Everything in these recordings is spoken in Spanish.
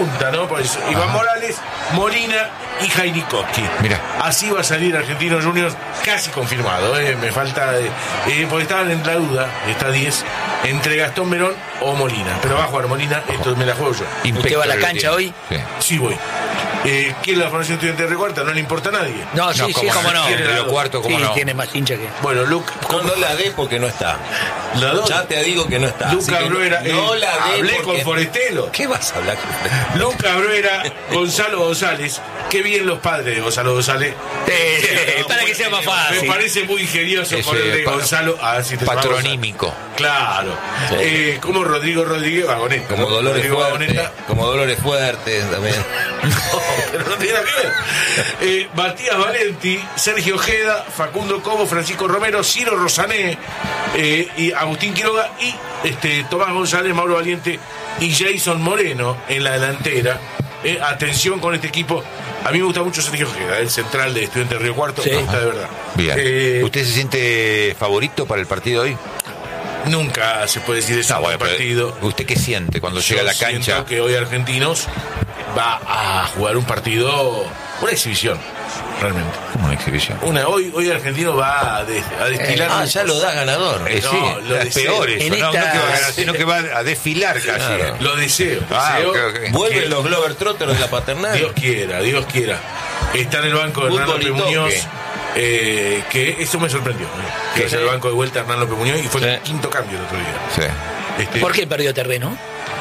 punta, ¿no? Por eso, Iván Morales, Molina y Jairikoski. Mira. Así va a salir Argentinos Juniors, casi confirmado, me falta, porque estaban en la duda, está 10, entre Gastón Verón o Molina, pero va a jugar Molina, esto me la juego yo. ¿Usted va a la cancha hoy? Sí voy. ¿Quién es la formación estudiante de Río Cuarto? No le importa a nadie. No, sí, cómo no. Río Cuarto, cómo no. Tiene más hincha que... Bueno, No la dé porque no está. ¿La doy? Ya te digo que no está. Lucas Bruera, no la dé hablé porque... con Forestelo. ¿Qué vas a hablar con Forestelo? Lucas Bruera, Gonzalo González. Qué bien los padres de Gonzalo González. Para que sea más fácil. Me parece muy ingenioso ponerle Gonzalo. Si te patronímico. Claro. Sí. Como Rodrigo Rodríguez Vagoneta. Como Dolores Fuertes. Como Dolores Fuertes también. No, pero no tiene nada que ver. Matías Valenti, Sergio Ojeda, Facundo Cobo, Francisco Romero, Ciro Rosané, y Agustín Quiroga y Tomás González, Mauro Valiente y Jason Moreno en la delantera. Atención con este equipo. A mí me gusta mucho Sergio Ojeda, el central de Estudiantes de Río Cuarto. Me gusta de verdad. Bien. ¿Usted se siente favorito para el partido de hoy? Nunca se puede decir eso en un partido. ¿Usted qué siente cuando llega a la cancha? Siento que hoy Argentinos va a jugar un partido, una exhibición, realmente. ¿Cómo una exhibición? Hoy Argentino va a destilar. Ya lo da ganador. Sí, lo es deseo. peor eso, no que va a ganar, sino que va a desfilar casi. Claro. Lo deseo. Okay. Vuelven los Glover Trotters de la paternal. Dios quiera. Está en el banco de Hernán López Muñoz. Que eso me sorprendió. Que es el banco de vuelta Hernán López Muñoz y fue el quinto cambio el otro día. Sí. ¿Por qué perdió terreno?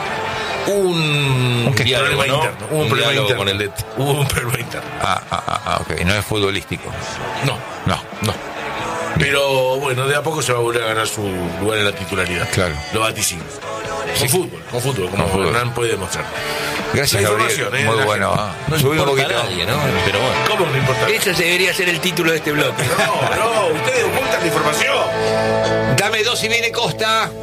Un diálogo, problema ¿no? interno. Hubo un problema interno con el DT. Hubo un problema interno. Ok. No es futbolístico. No. Pero bueno, de a poco se va a volver a ganar su lugar en la titularidad. Claro. Lo vaticino. Con fútbol, como Hernán puede demostrar. Gracias, Gabriel. Muy bueno. No Subí un importa poquito. a nadie, ¿no? Pero bueno. ¿Cómo no importa? Ese debería ser el título de este bloque. No, ustedes ocultan la información. Dame 2 y viene Costa.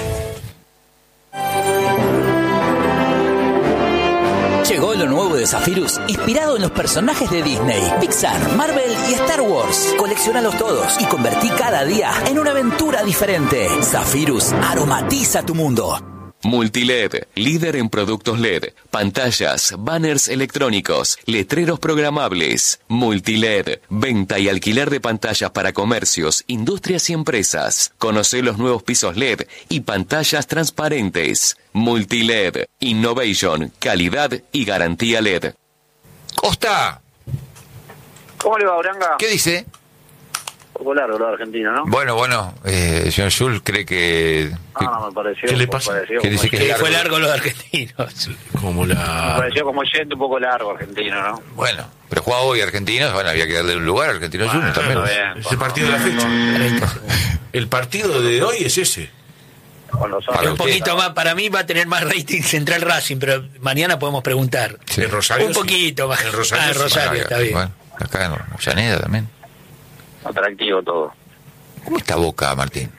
Llegó lo nuevo de Zephyrus, inspirado en los personajes de Disney, Pixar, Marvel y Star Wars. Colecciónalos todos y convertí cada día en una aventura diferente. Zephyrus, aromatiza tu mundo. Multiled, líder en productos LED, pantallas, banners electrónicos, letreros programables. Multiled, venta y alquiler de pantallas para comercios, industrias y empresas. Conoce los nuevos pisos LED y pantallas transparentes. Multiled, innovation, calidad y garantía LED. Costa, ¿Cómo le va, Oranga? ¿qué dice? Un poco largo lo argentino, ¿no? Bueno, el señor Schul cree que... Me pareció. ¿Qué le pasa? ¿Qué dice que es largo? Fue largo lo de Argentinos. Me pareció como yendo un poco largo argentino, ¿no? Bueno, pero jugaba hoy Argentinos, había que darle un lugar a Argentinos Juniors también. Es el partido de la fecha. El partido de hoy es ese. Con los Para Un poquito más, para mí va a tener más rating Central Racing, pero mañana podemos preguntar. Sí. En Rosario. Un poquito más. En Rosario. En Rosario, está bien. Bueno, acá en Llaneda también. atractivo todo. ¿Cómo está Boca, Martín?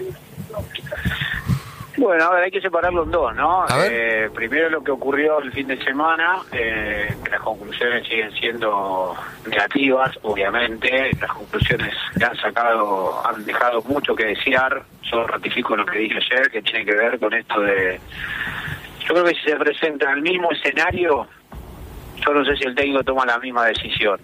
Bueno, a ver, hay que separarlo en dos, ¿no? A ver. Primero lo que ocurrió el fin de semana, las conclusiones siguen siendo negativas, obviamente. Las conclusiones que han sacado han dejado mucho que desear. Yo ratifico lo que dije ayer, que tiene que ver con esto de... Yo creo que si se presenta el mismo escenario, yo no sé si el técnico toma la misma decisión.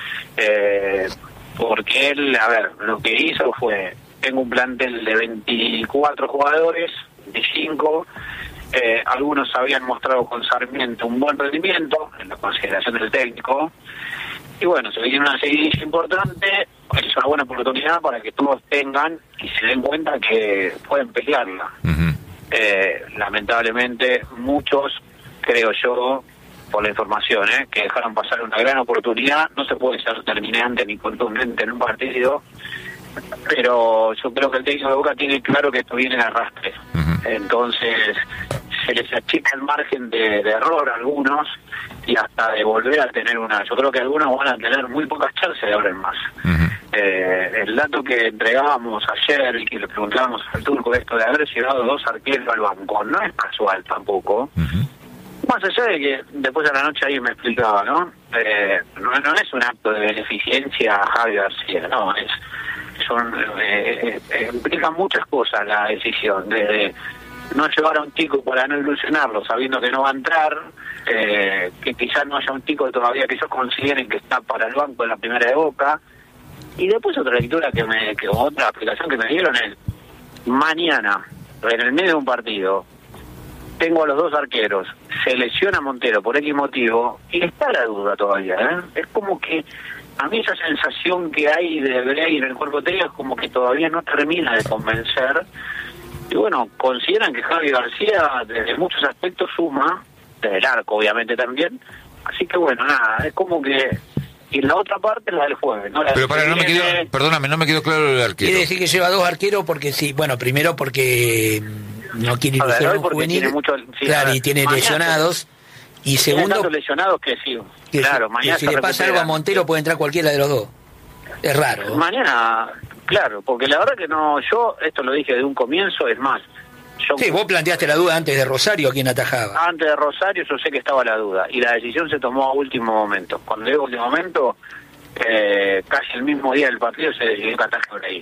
Porque él, a ver, lo que hizo fue... Tengo un plantel de 24 jugadores, 25, algunos habían mostrado con Sarmiento un buen rendimiento en la consideración del técnico, y bueno, se viene una serie importante, es una buena oportunidad para que todos tengan y se den cuenta que pueden pelearla. Lamentablemente muchos, creo yo, por la información, que dejaron pasar una gran oportunidad. No se puede ser determinante ni contundente en un partido, pero yo creo que el técnico de Boca tiene claro que esto viene de arrastre. Entonces se les achica el margen de error a algunos y hasta de volver a tener una... Yo creo que algunos van a tener muy pocas chances de abrir más. El dato que entregábamos ayer y que le preguntábamos al Turco, esto de haber llegado 2 arqueros al banco, no es casual tampoco. Más allá de que después a la noche ahí me explicaba, ¿no? No es un acto de beneficencia a Javi García, no, implica muchas cosas la decisión de no llevar a un chico para no ilusionarlo sabiendo que no va a entrar, que quizás no haya un tico todavía que ellos consideren que está para el banco en la primera de Boca. Y después otra lectura otra aplicación que me dieron es: mañana, en el medio de un partido, tengo a los dos arqueros, se lesiona Montero por X motivo, y está la duda todavía, ¿eh? Es como que a mí esa sensación que hay de Bray en el cuerpo técnico es como que todavía no termina de convencer. Y bueno, consideran que Javi García desde muchos aspectos suma, desde el arco obviamente también, así que bueno, nada, es como que... Y la otra parte es la del jueves, ¿no? Pero para, no me quedó, perdóname, no me quedó claro el arquero. Quiere decir que lleva dos arqueros porque sí, bueno, primero porque no quiere ir a un juvenil, claro, y tiene lesionados, y segundo... lesionados que sí, claro, mañana si le pasa algo a Montero puede entrar cualquiera de los dos. Es raro. Mañana, claro, porque la verdad que no, yo esto lo dije de un comienzo, es más... Sí, vos planteaste la duda antes de Rosario, ¿quién atajaba? Antes de Rosario yo sé que estaba la duda, y la decisión se tomó a último momento. Cuando digo último momento, casi el mismo día del partido se decidió que ataje Bray.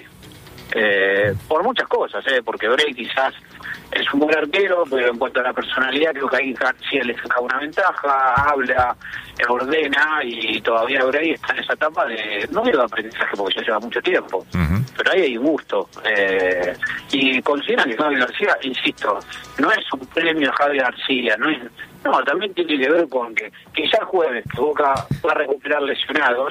Por muchas cosas, porque Bray quizás es un buen arquero, pero en cuanto a la personalidad creo que ahí García le saca una ventaja, habla, ordena, y todavía Bray está en esa etapa de, no digo aprendizaje porque ya lleva mucho tiempo, pero ahí hay gusto, y consideran que Javi García, insisto, no es un premio a Javi García, no, también tiene que ver con que ya el jueves que Boca va a recuperar lesionados,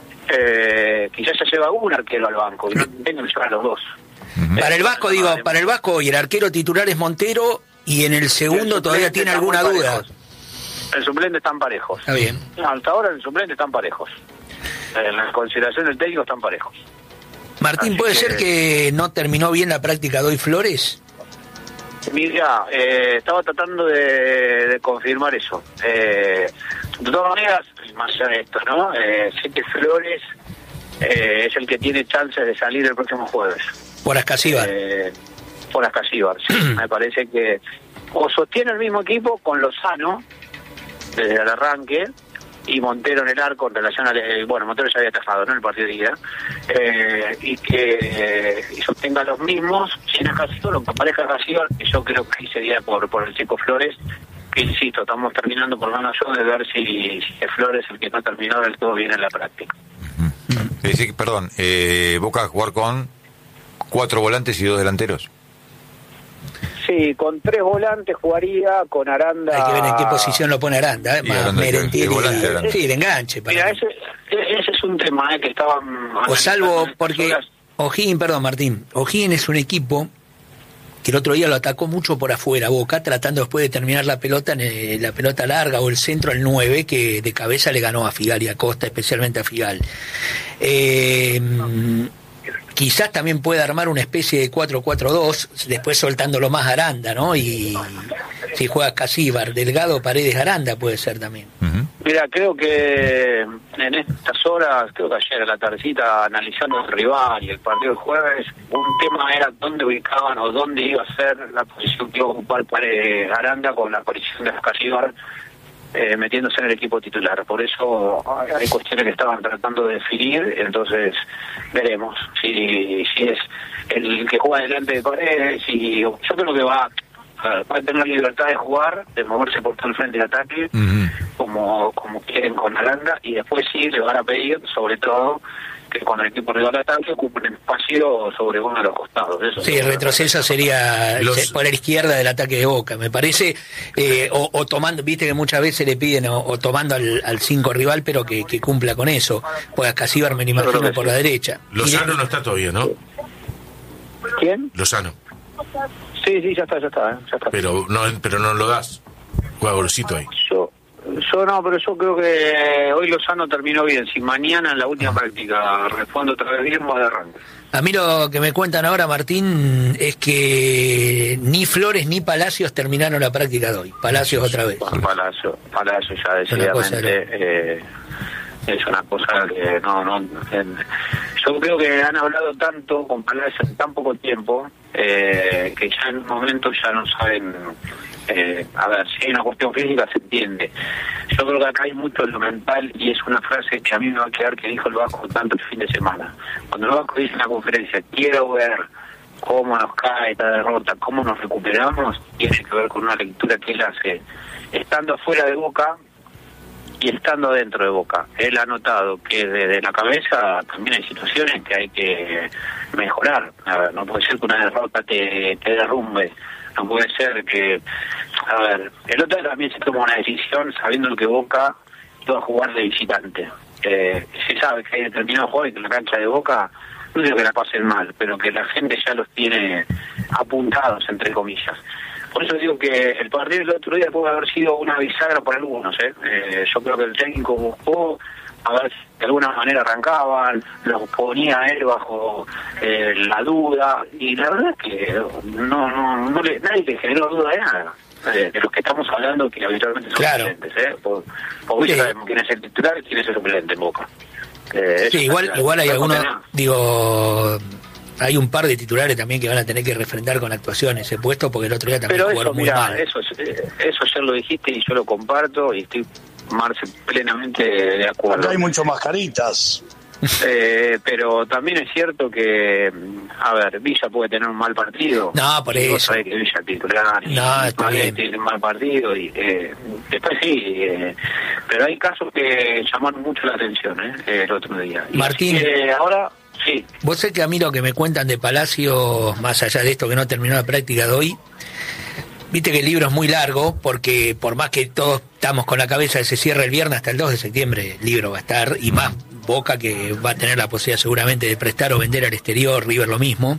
quizás ya lleva un arquero al banco y no tengan que llevar los dos. Para el Vasco, para el Vasco, y el arquero titular es Montero, y en el segundo todavía tiene alguna duda. El suplente están parejos. Está bien. No, hasta ahora el suplente están parejos. En la consideración del técnico están parejos. Martín, ¿puede ser que no terminó bien la práctica de hoy Flores? Mira, estaba tratando de confirmar eso. De todas maneras, más allá de esto, ¿no? Sé que Flores es el que tiene chances de salir el próximo jueves. Por Ascasíbar. Por Ascasíbar, sí. Me parece que o sostiene el mismo equipo con Lozano desde el arranque, y Montero en el arco en relación a... bueno, Montero ya había atajado, ¿no?, el partido de ida, y que sostenga los mismos, sin Ascasíbar, lo que aparezca Ascasíbar, que yo creo que ahí sería por el chico Flores, que insisto, estamos terminando por lo menos yo de ver si Flores el que no ha terminado del todo bien en la práctica. Es decir, perdón, Boca va a jugar con 4 volantes y 2 delanteros. Sí, con 3 volantes jugaría, con Aranda... Hay que ver en qué posición lo pone Aranda, más Merentiel. Sí, de enganche. Mira, ese es un tema que estaban... O salvo porque O'Higgins, perdón Martín, O'Higgins es un equipo que el otro día lo atacó mucho por afuera, Boca, tratando después de terminar la pelota en la pelota larga o el centro al 9, que de cabeza le ganó a Figal y a Costa, especialmente a Figal. Quizás también pueda armar una especie de 4-4-2, después soltándolo más Aranda, ¿no? Y si juega Casíbar, Delgado, Paredes, Aranda puede ser también. Mira, creo que en estas horas, creo que ayer a la tardecita, analizando el rival y el partido del jueves, un tema era dónde ubicaban o dónde iba a ser la posición que iba a ocupar Paredes Aranda con la aparición de Casíbar metiéndose en el equipo titular. Por eso hay cuestiones que estaban tratando de definir, entonces veremos si es el que juega delante de Paredes, y yo creo que va a tener libertad de jugar, de moverse por todo el frente de ataque, como quieren con Aranda, y después sí le van a pedir, sobre todo, que cuando el equipo rival ataque ocupen espacio sobre uno de los costados. Eso sí, el retroceso sería por la izquierda del ataque de Boca, me parece, o tomando, viste que muchas veces le piden o tomando al 5 rival, pero que cumpla con eso, pues a Casíbar me lo imagino por la derecha. Lozano no está todavía, ¿no? ¿Quién? Lozano. Sí, ya está. Pero no lo das. Juega golcito ahí. Yo no, pero yo creo que hoy Lozano terminó bien. Si mañana en la última práctica respondo otra vez bien, va de arranque. A mí lo que me cuentan ahora, Martín, es que ni Flores ni Palacios terminaron la práctica de hoy. Palacios otra vez. Palacio ya decididamente es una cosa que no yo creo que han hablado tanto con Palacios en tan poco tiempo que ya en un momento ya no saben. A ver, si hay una cuestión física se entiende. Yo creo que acá hay mucho en lo mental, y es una frase que a mí me va a quedar, que dijo el Vasco tanto el fin de semana. Cuando el Vasco dice en la conferencia, quiero ver cómo nos cae esta derrota, cómo nos recuperamos, tiene que ver con una lectura que él hace estando fuera de Boca y estando dentro de Boca. Él ha notado que desde la cabeza también hay situaciones que hay que mejorar. A ver, no puede ser que una derrota te derrumbe. No puede ser que... A ver, el otro día también se tomó una decisión sabiendo que Boca iba a jugar de visitante. Se sabe que hay determinados jugadores que en la cancha de Boca no digo que la pasen mal, pero que la gente ya los tiene apuntados, entre comillas. Por eso digo que el partido del otro día puede haber sido una bisagra para algunos. Yo creo que el técnico buscó a ver si de alguna manera arrancaban, los ponía a él bajo la duda, y la verdad es que nadie le generó duda de nada. De los que estamos hablando, que habitualmente son suplentes, porque sabemos quién es el titular y quién es el suplente en Boca. Sí, igual hay algunos, hay un par de titulares también que van a tener que refrendar con actuación ese puesto, porque el otro día también jugaron muy mal. Eso ya lo dijiste y yo lo comparto y estoy, Marce, plenamente de acuerdo. Acá hay mucho mascaritas. Pero también es cierto que, a ver, Villa puede tener un mal partido. No, por eso. Sabés que Villa titular y tiene un mal partido y después sí, pero hay casos que llamaron mucho la atención el otro día. Martín, ahora sí. Vos sé que a mí lo que me cuentan de Palacio, más allá de esto que no terminó la práctica de hoy, viste que el libro es muy largo, porque por más que todos estamos con la cabeza de se cierra el viernes, hasta el 2 de septiembre el libro va a estar, y más Boca, que va a tener la posibilidad seguramente de prestar o vender al exterior, River lo mismo.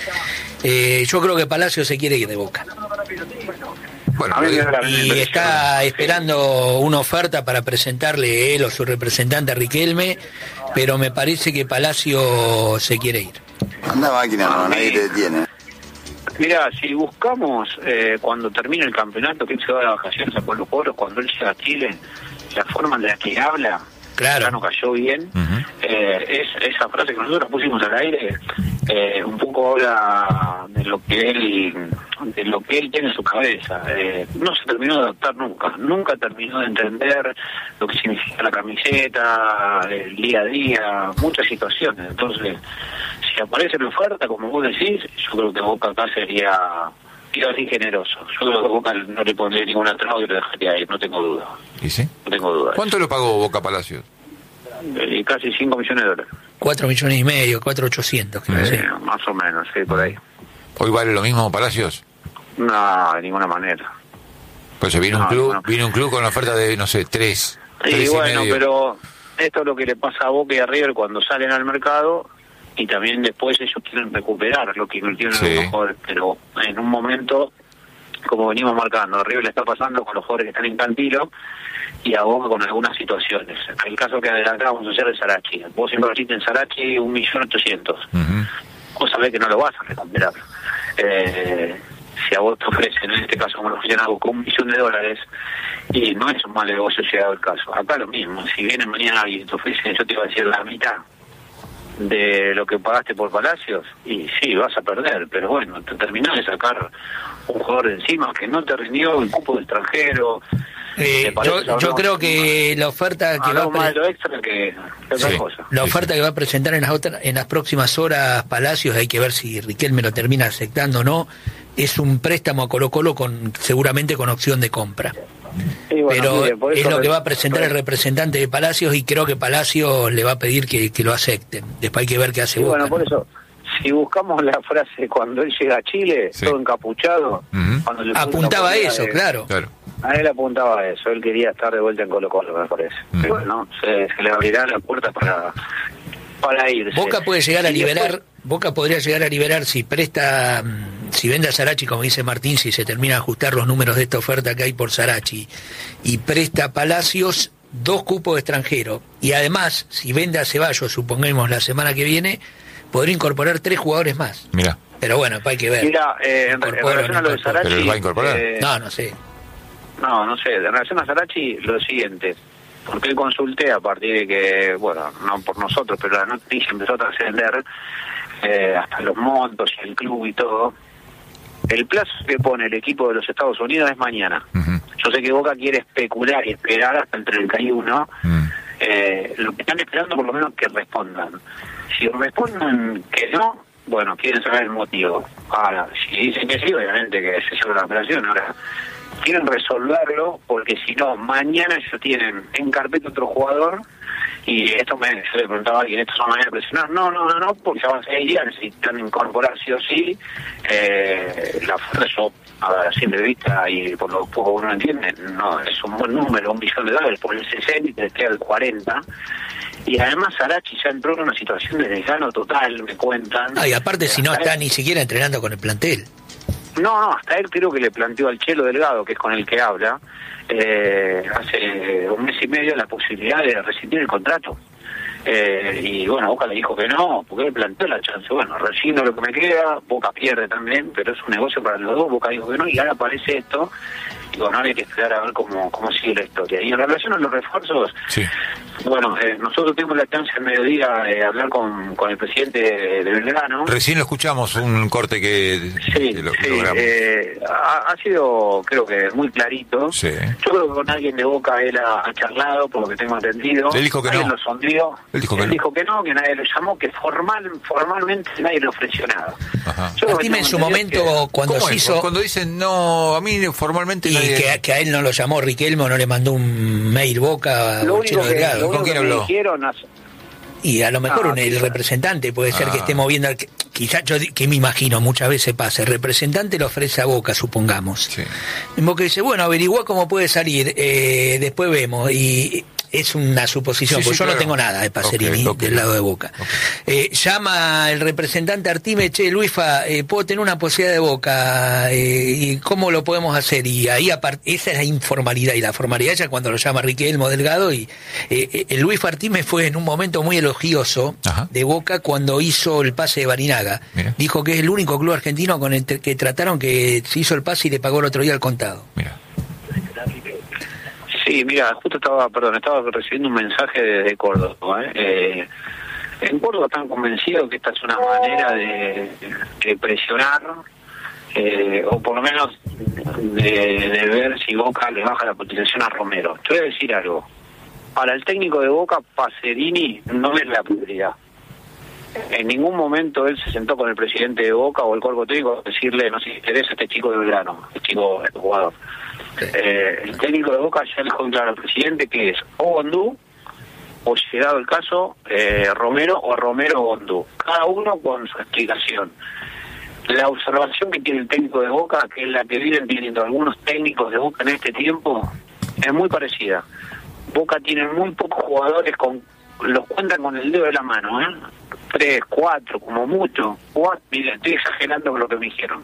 Yo creo que Palacio se quiere ir de Boca. Bueno, y está esperando una oferta para presentarle él o su representante a Riquelme, pero me parece que Palacio se quiere ir. Anda máquina, no, nadie te detiene. Mira, si buscamos cuando termine el campeonato, que él se va de vacaciones a Pueblo Oro, cuando él llega a Chile, la forma en la que habla, claro, ya no cayó bien. Es esa frase que nosotros pusimos al aire, un poco habla de lo que él tiene en su cabeza. No se terminó de adaptar nunca terminó de entender lo que significa la camiseta, el día a día, muchas situaciones. Entonces, si aparece la oferta, como vos decís, yo creo que Boca acá sería, quiero decir, generoso. Yo creo que Boca no le pondría ninguna traba y lo dejaría ir, no tengo duda. ¿Y sí? No tengo duda. ¿Cuánto lo pagó Boca Palacios? Casi 5 millones de dólares. 4,5 millones, 4,800, creo. Sí. Más o menos, sí, por ahí. ¿Hoy vale lo mismo Palacios? No, de ninguna manera. Pues viene un club con la oferta de, no sé, 3. Y bueno, pero esto es lo que le pasa a Boca y a River cuando salen al mercado, y también después ellos quieren recuperar lo que invirtieron en los jugadores, pero en un momento, como venimos marcando, a River le está pasando con los jugadores que están en Cantilo y a Boca con algunas situaciones. El caso que adelantamos ayer de Sarachi. Vos siempre decís en Sarachi 1.800.000. Vos sabés que no lo vas a recuperar. Si a vos te ofrecen, en este caso como lo ofrecen a Boca, $1 millón, y no es un mal negocio llegado el caso. Acá lo mismo, si viene mañana alguien y te ofrecen, yo te iba a decir la mitad de lo que pagaste por Palacios, y sí, vas a perder, pero bueno, te terminás de sacar un jugador de encima que no te rindió el cupo de extranjero. Yo creo que la oferta que la oferta que va a presentar en las próximas horas Palacios, hay que ver si Riquelme lo termina aceptando o no, es un préstamo a Colo-Colo seguramente con opción de compra. Sí, bueno, pero es lo que va a presentar el representante de Palacios, y creo que Palacios le va a pedir que lo acepten. Después hay que ver qué hace Boca. Bueno, por eso, si buscamos la frase cuando él llega a Chile, todo encapuchado, cuando le apuntaba a eso, claro. A él apuntaba a eso, él quería estar de vuelta en Colo-Colo, me parece. Pero bueno, se le abrirá la puerta para irse. Boca puede llegar a liberar, Boca podría llegar a liberar si vende a Sarachi, como dice Martín, si se termina de ajustar los números de esta oferta que hay por Sarachi, y presta a Palacios 2 cupos de extranjero, y además, si vende a Ceballos, supongamos la semana que viene, podría incorporar 3 jugadores más. Mira. Pero bueno, hay que ver. Mira, en relación a lo de Sarachi... ¿Pero lo va a incorporar? No sé. No sé. En relación a Sarachi, lo siguiente. Porque consulté a partir de que, bueno, no por nosotros, pero la noticia empezó a trascender hasta los montos y el club y todo. El plazo que pone el equipo de los Estados Unidos es mañana. Yo sé que Boca quiere especular y esperar hasta el 31. Lo que están esperando por lo menos que respondan. Si responden que no, Bueno, quieren saber el motivo. Ahora, si dicen que sí, obviamente que se lleva la operación. Ahora, quieren resolverlo porque si no, mañana ellos tienen en carpeta otro jugador y yo le preguntaba a alguien, ¿esto es una manera de presionar? No, porque ya van 6 días, necesitan incorporar sí o sí la fuerza. Yo, a simple vista y por lo poco uno entiende, no es un buen número, $1 millón, por el 60 y te queda el 40. Y además Arachi ya entró en una situación de desgano total, me cuentan. Y aparte si no está ni siquiera entrenando con el plantel. No, hasta él creo que le planteó al Chelo Delgado, que es con el que habla, hace 1 mes y medio la posibilidad de rescindir el contrato. Y bueno, Boca le dijo que no, porque él planteó la chance. Bueno, rescindo lo que me queda, Boca pierde también, pero es un negocio para los dos. Boca dijo que no, y ahora aparece esto. Y bueno, hay que esperar a ver cómo sigue la historia. Y en relación a los refuerzos, sí. Bueno, nosotros tuvimos la chance al mediodía de hablar con el presidente de Belgrano. Recién lo escuchamos, un corte que logramos. Ha sido, creo que, muy clarito. Sí. Yo creo que con alguien de Boca él ha charlado, por lo que tengo entendido. Él dijo que no. Lo sondeó. Él dijo que no, que nadie lo llamó, que formalmente nadie le ofreció nada. Dime en su momento cuando se hizo... Cuando dicen no, a mí formalmente y nadie... que a él no lo llamó Riquelme, no le mandó un mail Boca o Chelo Delgado. ¿Con quién habló? Y a lo mejor el representante puede ser que esté moviendo, quizás yo que me imagino muchas veces pasa, el representante le ofrece a Boca, supongamos. Sí. Y Boca dice, bueno, averigua cómo puede salir, después vemos, y es una suposición, porque yo claro. No tengo nada de Pacerini del lado de Boca. Llama el representante Artime, che, Luisfa, puedo tener una posibilidad de Boca, y ¿cómo lo podemos hacer? Y ahí esa es la informalidad, y la formalidad ya cuando lo llama Riquelme Delgado, y el Luisfa Artime fue en un momento muy elogioso de Boca cuando hizo el pase de Barinaga. Mira. Dijo que es el único club argentino con el que trataron que se hizo el pase y le pagó el otro día al contado. Mira. Sí, mira, justo estaba recibiendo un mensaje desde Córdoba. En Córdoba están convencidos que esta es una manera de presionar, o por lo menos de ver si Boca le baja la cotización a Romero. Te voy a decir algo. Para el técnico de Boca, Pacerini no es la prioridad. En ningún momento él se sentó con el presidente de Boca o el cuerpo técnico a decirle, no se interesa este chico de Belgrano, este jugador. El técnico de Boca ya le dejó claro al presidente que es o Gondú, o si llegado el caso, Romero o Romero o Gondú. Cada uno con su explicación. La observación que tiene el técnico de Boca, que es la que vienen teniendo algunos técnicos de Boca en este tiempo, es muy parecida. Boca tiene muy pocos jugadores, los cuentan con el dedo de la mano, 3, 4, como mucho. Mira, estoy exagerando con lo que me dijeron.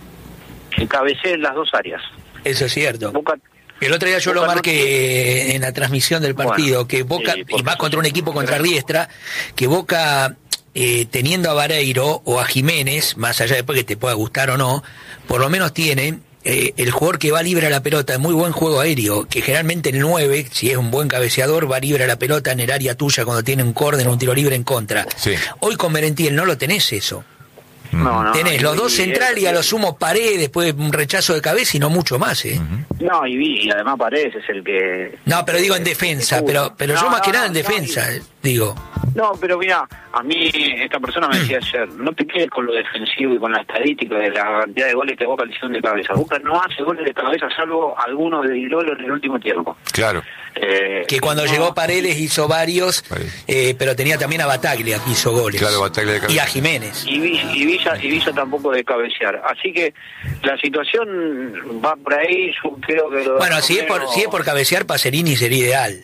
Que cabeceen las dos áreas. Eso es cierto. Boca, el otro día yo lo marqué en la transmisión del partido, que Boca, y más contra un equipo contra Riestra, que Boca, teniendo a Vareiro o a Jiménez, más allá de que te pueda gustar o no, por lo menos tiene el jugador que va libre a la pelota, muy buen juego aéreo, que generalmente el 9, si es un buen cabeceador, va libre a la pelota en el área tuya cuando tiene un córner o un tiro libre en contra. Sí. Hoy con Merentiel no lo tenés eso. No, tenés los dos centrales y a lo sumo Paredes, después un rechazo de cabeza y no mucho más, No, y además Paredes es el que... No, pero digo en defensa, pero yo más que nada en defensa, digo. No, pero mira, a mí esta persona me decía ayer, no te quedes con lo defensivo y con la estadística de la cantidad de goles que Boca le hicieron de cabeza. Boca no hace goles de cabeza salvo algunos de Dilolo en el último tiempo. Claro. Que cuando llegó Paredes hizo varios, pero tenía también a Bataglia que hizo goles. Claro, Bataglia de cabeza. Y a Jiménez. Y Villa tampoco de cabecear. Así que la situación va por ahí, yo creo que... Bueno, si es por cabecear, Pacerini sería ideal.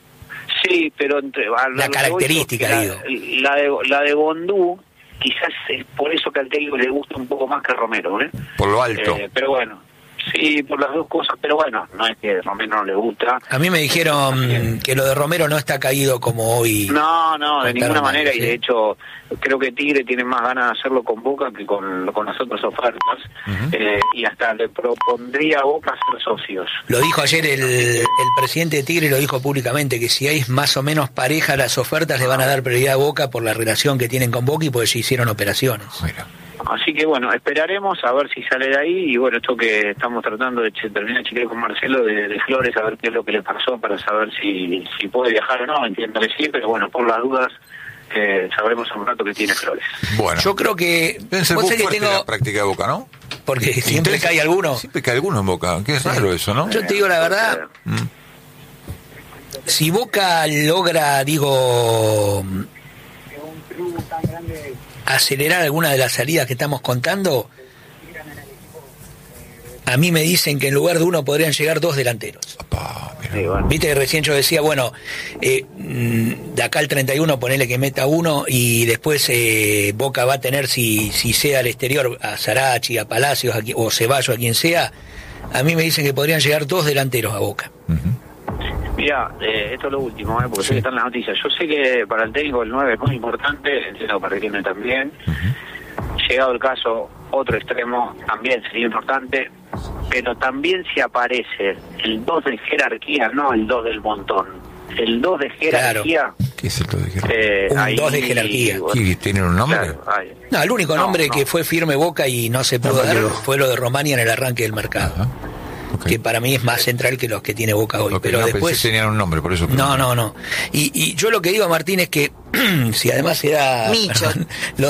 Sí, pero la característica, digo. La de Gondú, quizás es por eso que al técnico le gusta un poco más que Romero, Por lo alto. Pero bueno, sí, por las dos cosas, pero bueno, no es que a Romero no le gusta. A mí me dijeron que lo de Romero no está caído como hoy. No, de ninguna manera, y de hecho creo que Tigre tiene más ganas de hacerlo con Boca que con las otras ofertas, y hasta le propondría a Boca ser socios. Lo dijo ayer el presidente de Tigre, lo dijo públicamente, que si hay más o menos pareja las ofertas le van a dar prioridad a Boca por la relación que tienen con Boca y porque se hicieron operaciones. Mira. Así que bueno, esperaremos a ver si sale de ahí, y bueno, esto que estamos tratando de terminar de chequear con Marcelo de Flores, a ver qué es lo que le pasó para saber si puede viajar o no. Entiendo que sí, pero bueno, por las dudas sabremos en un rato que tiene Flores. Bueno. Yo creo que... Deben ser vos muy sabés que fuerte tengo... la práctica de Boca, ¿no? Porque siempre cae alguno. Siempre cae alguno en Boca. Qué raro eso, ¿no? Yo te digo la verdad, si Boca logra, acelerar alguna de las salidas que estamos contando, a mí me dicen que en lugar de uno podrían llegar 2 delanteros. Sí, bueno. Viste que recién yo decía, bueno, de acá al 31 ponele que meta uno y después Boca va a tener, si sea al exterior, a Sarachi, a Palacios o Ceballos, a quien sea. A mí me dicen que podrían llegar 2 delanteros a Boca. Mira, esto es lo último, porque sé que están las noticias. Yo sé que para el técnico el 9 es muy importante, entiendo para Riquelme también. Llegado el caso, otro extremo también sería importante, pero también si aparece el 2 de jerarquía, no el 2 del montón, el 2 de jerarquía. Claro. ¿Qué es el 2 de jerarquía? Un 2 de jerarquía. ¿Quién tiene un nombre? Claro, no, el único nombre que fue firme Boca y no se pudo dar fue lo de Romania en el arranque del mercado. Ajá. Okay. Que para mí es más central que los que tiene Boca hoy. Okay, pero no, después pensé que tenían un nombre, por eso. No. Y yo lo que digo, Martín, es que si además se da lo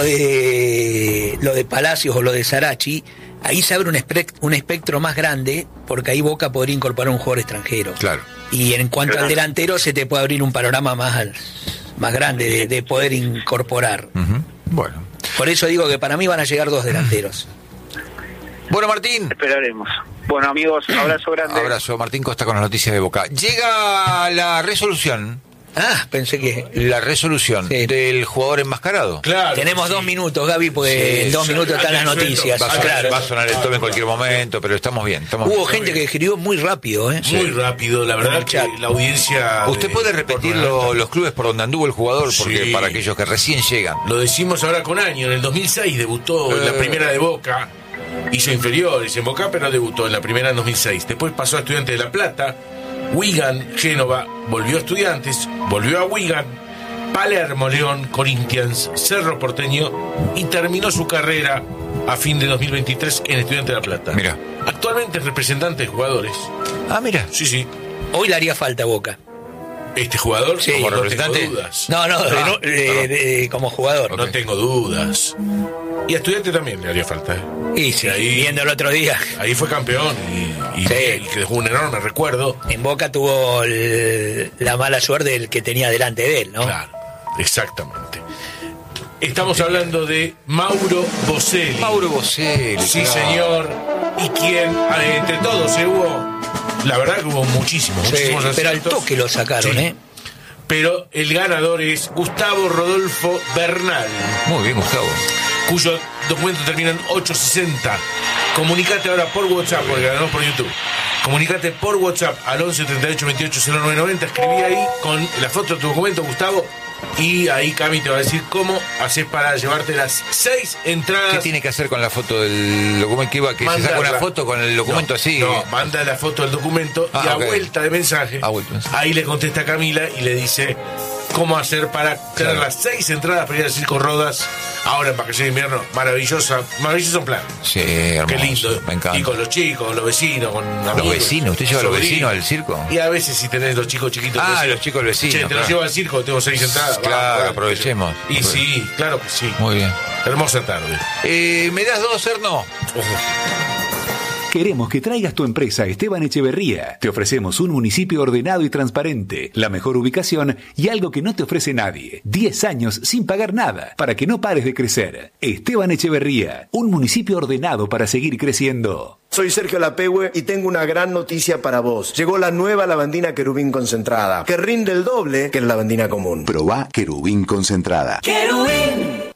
de Palacios o lo de Sarachi, ahí se abre un espectro más grande, porque ahí Boca podría incorporar un jugador extranjero. Claro. Y en cuanto al delantero, se te puede abrir un panorama más grande de poder incorporar. Bueno. Por eso digo que para mí van a llegar 2 delanteros. Bueno, Martín. Esperaremos. Bueno, amigos, abrazo grande. Abrazo. Martín Costa con las noticias de Boca. Llega la resolución. Pensé que... La resolución del jugador enmascarado. Claro. Tenemos 2 minutos, Gaby, porque en 2 minutos están las noticias. Va a sonar el top en cualquier momento, pero estamos bien. Hubo gente que escribió muy rápido, Muy rápido, la verdad que la audiencia... ¿Usted puede repetir los clubes por donde anduvo el jugador? Porque para aquellos que recién llegan. Lo decimos ahora con año. En el 2006 debutó en la primera de Boca. Hizo inferiores en Boca, pero debutó en la primera en 2006. Después pasó a Estudiantes de La Plata, Wigan, Génova, volvió a Estudiantes, volvió a Wigan, Palermo, León, Corinthians, Cerro Porteño y terminó su carrera a fin de 2023 en Estudiantes de La Plata. Mira. Actualmente es representante de jugadores. Mira. Sí. Hoy le haría falta a Boca. ¿Este jugador? Sí. ¿Como representante? No tengo dudas. No, como jugador. Okay. No tengo dudas. Y a Estudiantes también le haría falta. Y sí, viendo el otro día. Ahí fue campeón y que dejó un enorme recuerdo. En Boca tuvo la mala suerte del que tenía delante de él, ¿no? Claro, exactamente. Estamos hablando de Mauro Boselli. Mauro Boselli. Sí, señor. Y quien, entre todos, hubo... La verdad que hubo muchísimos pero aciertos. al toque lo sacaron, Sí. Pero el ganador es Gustavo Rodolfo Bernal. Muy bien, Gustavo. Cuyo documento termina en 860. Comunicate ahora por WhatsApp, porque ganamos por YouTube. Comunicate por WhatsApp al 11 38 28 09 90. Escribí ahí con la foto de tu documento, Gustavo. Y ahí Cami te va a decir cómo haces para llevarte las 6 entradas. ¿Qué tiene que hacer con la foto del documento? Que se saca una foto con el documento así. No, manda la foto del documento y a vuelta de mensaje. Ahí le contesta a Camila y le dice cómo hacer para tener las 6 entradas para ir al Circo Rodas. Ahora en vacaciones de invierno, maravilloso plan. Sí, hermoso. Qué lindo. Me encanta. Y con los chicos, con los vecinos, con amigos. ¿Los vecinos? ¿Usted lleva a los sobrinos. vecinos al circo? Y a veces si tenés los chicos chiquitos. Los chicos del vecino. Che, te claro. los llevo al circo, tengo 6 entradas. Claro, aprovechemos. Y sí, claro que sí. Muy bien. Hermosa tarde. ¿Me das 2, Erno? Queremos que traigas tu empresa a Esteban Echeverría. Te ofrecemos un municipio ordenado y transparente, la mejor ubicación y algo que no te ofrece nadie. 10 años sin pagar nada, para que no pares de crecer. Esteban Echeverría, un municipio ordenado para seguir creciendo. Soy Sergio Lapehue y tengo una gran noticia para vos. Llegó la nueva lavandina Querubín concentrada, que rinde el doble que la lavandina común. Probá Querubín concentrada. ¡Querubín!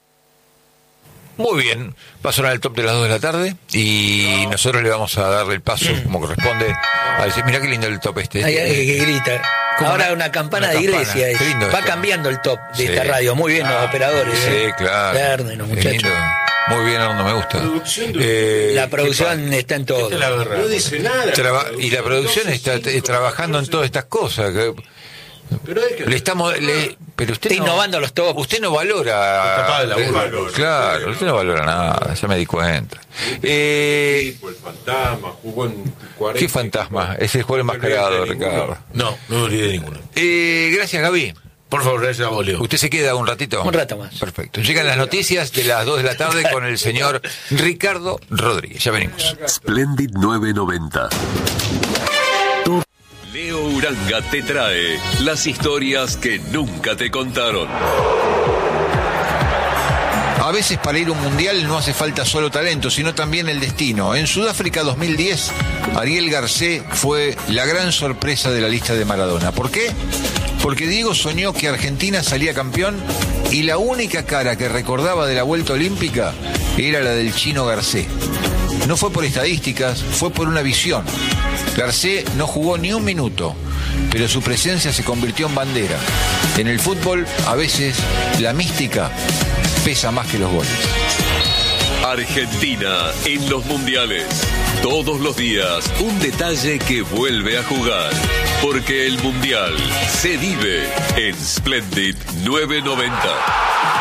Muy bien, va a sonar el top de las 2 de la tarde y nosotros le vamos a darle el paso como corresponde a decir, mirá qué lindo el top este. Que grita. Ahora una campana de iglesia. Qué lindo va esto. cambiando el top de esta radio. Muy bien los operadores. Sí, claro. Verde, los muchachos. Lindo. Muy bien, Arno, me gusta. La producción está en todo. No dice nada. Y la producción está trabajando en todas estas cosas. Pero es que pero usted está innovando los tops. Usted no valora. Valor. Claro, usted no valora nada, ya me di cuenta. El fantasma jugó en 40. ¿Qué fantasma? Es el jugador enmascarado, Ricardo. No me olvidé de ninguno. Gracias, Gaby. Por favor, gracias a vos, Leo. ¿Usted se queda un ratito? Un rato más. Perfecto. Llegan las noticias de las 2 de la tarde con el señor Ricardo Rodríguez. Ya venimos. Splendid 990. Leo Uranga te trae las historias que nunca te contaron. A veces para ir a un mundial no hace falta solo talento, sino también el destino. En Sudáfrica 2010, Ariel Garcés fue la gran sorpresa de la lista de Maradona. ¿Por qué? Porque Diego soñó que Argentina salía campeón y la única cara que recordaba de la vuelta olímpica era la del chino Garcés. No fue por estadísticas, fue por una visión. Garcés no jugó ni un minuto, pero su presencia se convirtió en bandera. En el fútbol, a veces, la mística pesa más que los goles. Argentina en los mundiales. Todos los días, un detalle que vuelve a jugar. Porque el mundial se vive en Splendid 990.